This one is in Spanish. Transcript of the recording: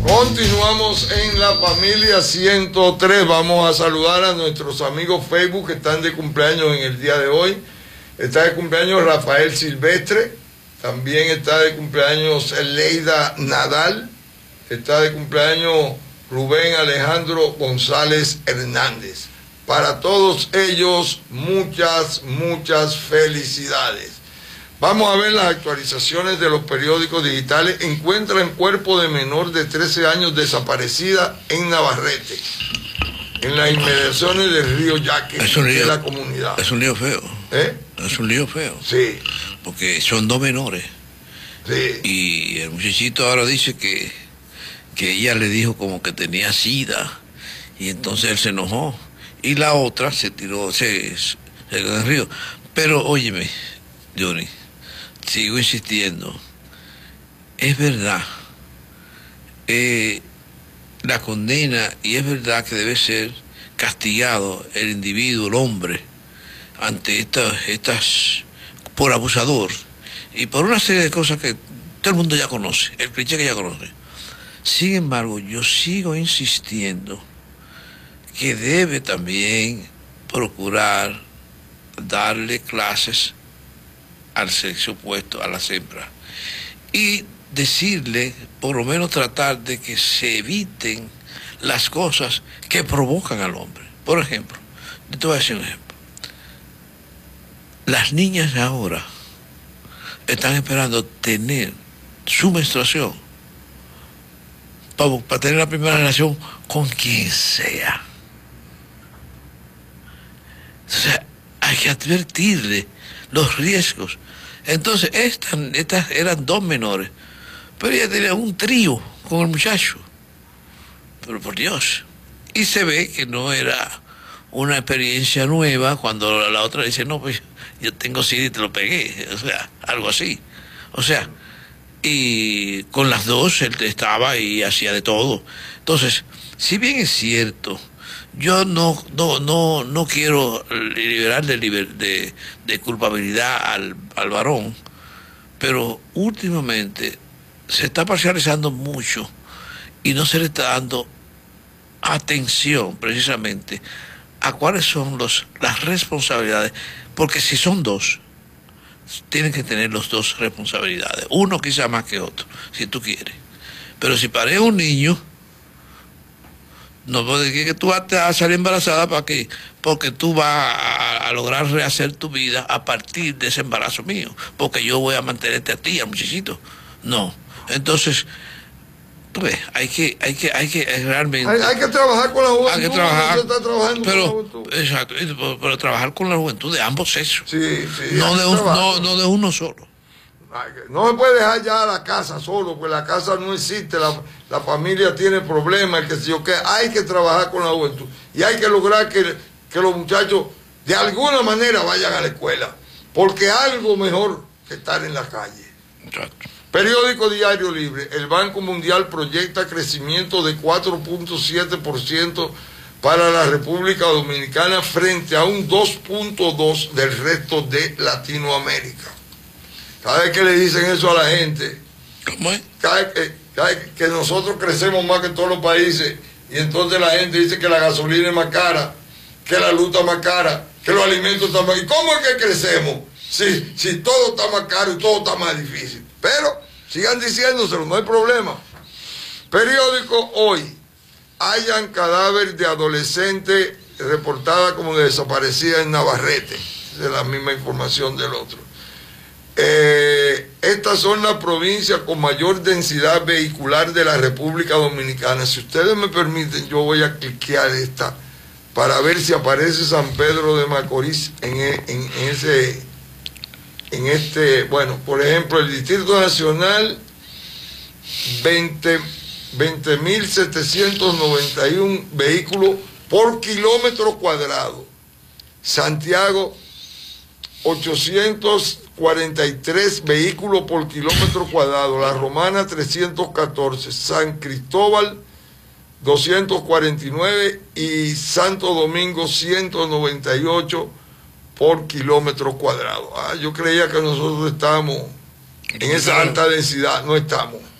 Continuamos en La Familia 103. Vamos a saludar a nuestros amigos Facebook que están de cumpleaños en el día de hoy. Está de cumpleaños Rafael Silvestre. También está de cumpleaños Leida Nadal. Está de cumpleaños Rubén Alejandro González Hernández. Para todos ellos, muchas felicidades. Vamos a ver las actualizaciones de los periódicos digitales. Encuentran cuerpo de menor de 13 años desaparecida en Navarrete, en las inmediaciones del río Yaque, de la comunidad. Es un lío feo. Es un lío feo. Sí. Porque son dos menores. Sí. Y el muchachito ahora dice que ella le dijo como que tenía sida. Y entonces él se enojó. Y la otra se tiró, se quedó en el río. Pero óyeme, Johnny, sigo insistiendo, es verdad, la condena, y es verdad que debe ser castigado el individuo, el hombre, ante estas por abusador, y por una serie de cosas que todo el mundo ya conoce, el cliché que ya conoce. Sin embargo, yo sigo insistiendo que debe también procurar darle clases al sexo opuesto, a las hembras, y decirle, por lo menos tratar de que se eviten las cosas que provocan al hombre. Por ejemplo, yo te voy a decir un ejemplo. Las niñas ahora están esperando tener su menstruación para tener la primera relación con quien sea. O sea, hay que advertirle los riesgos. Entonces, estas eran dos menores, pero ella tenía un trío con el muchacho. Pero por Dios. Y se ve que no era una experiencia nueva cuando la otra dice, no, pues yo tengo sida y te lo pegué. O sea, algo así. O sea, y con las dos él estaba y hacía de todo. Entonces, si bien es cierto, yo no quiero liberar de culpabilidad al varón, pero últimamente se está parcializando mucho y no se le está dando atención precisamente a cuáles son las responsabilidades, porque si son dos, tienen que tener los dos responsabilidades, uno quizá más que otro, si tú quieres, pero si pareja un niño, no puede decir que tú vas a salir embarazada para qué, porque tú vas a lograr rehacer tu vida a partir de ese embarazo mío, porque yo voy a mantenerte a ti, al muchachito. No. Entonces, tú ves, hay que realmente. Hay que trabajar con la juventud. Hay que trabajar. Se está trabajando con la juventud. Exacto, pero trabajar con la juventud de ambos sexos. Sí. No de uno solo. No se puede dejar ya la casa solo, porque la casa no existe, la familia tiene problemas, hay que trabajar con la juventud y hay que lograr que los muchachos de alguna manera vayan a la escuela, porque algo mejor que estar en la calle. Exacto. Periódico Diario Libre, el Banco Mundial proyecta crecimiento de 4.7% para la República Dominicana frente a un 2.2% del resto de Latinoamérica. Cada vez que le dicen eso a la gente, ¿cómo es? cada vez que nosotros crecemos más que todos los países, y entonces la gente dice que la gasolina es más cara, que la luz está más cara, que los alimentos están más caros. ¿Y cómo es que crecemos? Si todo está más caro y todo está más difícil. Pero sigan diciéndoselo, no hay problema. Periódico Hoy, hallan cadáver de adolescente reportada como desaparecida en Navarrete. De la misma información del otro. Estas son las provincias con mayor densidad vehicular de la República Dominicana. Si ustedes me permiten, yo voy a cliquear esta para ver si aparece San Pedro de Macorís bueno, por ejemplo, el Distrito Nacional, 20.791 vehículos por kilómetro cuadrado. Santiago, 843 vehículos por kilómetro cuadrado. La Romana, 314. San Cristóbal, 249. Y Santo Domingo, 198 por kilómetro cuadrado. Yo creía que nosotros estábamos en esa alta densidad. No estamos.